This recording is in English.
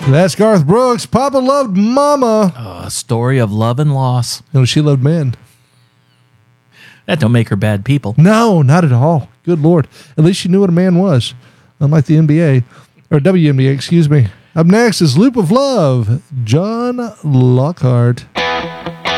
That's Garth Brooks. Papa loved Mama. A story of love and loss. No, she loved men. That don't make her bad people. No, not at all. Good Lord. At least she knew what a man was. Unlike the NBA, or WNBA, excuse me. Up next is Loop of Love, John Lockhart.